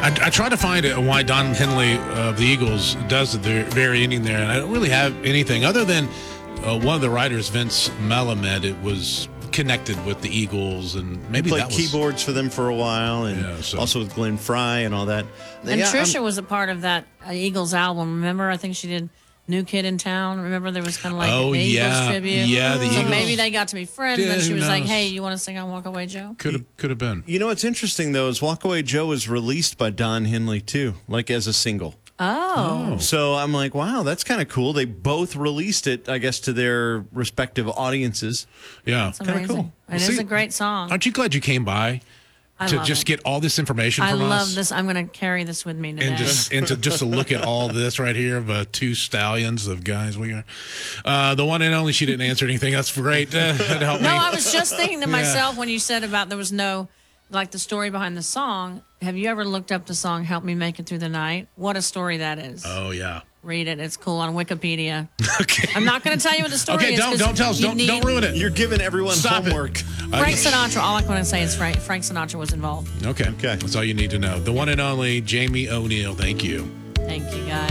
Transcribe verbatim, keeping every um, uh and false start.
I, I tried to find it why Don Henley of the Eagles does the very ending there, and I don't really have anything other than uh, one of the writers, Vince Melamed. It was connected with the Eagles, and maybe played that was, keyboards for them for a while, and Yeah, so- also with Glenn Fry and all that. And Yeah, Trisha I'm- was a part of that uh, Eagles album. Remember, I think she did New Kid in Town. Remember, there was kind of like Oh, an Eagles yeah. tribute. Yeah, the so Eagles. maybe they got to be friends, Yeah, and she who was like, knows? "Hey, you want to sing on Walk Away Joe?" could have could have been. You know what's interesting though is Walk Away Joe was released by Don Henley too, like as a single. Oh, So I'm like, wow, that's kind of cool. They both released it, I guess, to their respective audiences. Yeah. it's amazing. cool. It See, is a great song. Aren't you glad you came by I to love just it. get all this information I from love us? this. I'm going to carry this with me today. And just and to just to look at all this right here of uh, two stallions of guys we are. Uh, the one and only, she didn't answer anything. That's great. Uh, that helped no, me. I was just thinking to myself when you said about there was no, like the story behind the song. Have you ever looked up the song "Help Me Make It Through the Night"? What a story that is. Oh yeah. Read it. It's cool on Wikipedia. Okay. I'm not going to tell you what the story Okay, is. don't 'cause don't tell us. you Don't need- don't ruin it. You're giving everyone Stop it. homework. Frank Sinatra. All I want to say is Frank, Frank Sinatra was involved. Okay. Okay. That's all you need to know. The one and only Jamie O'Neill. Thank you. Thank you, guys.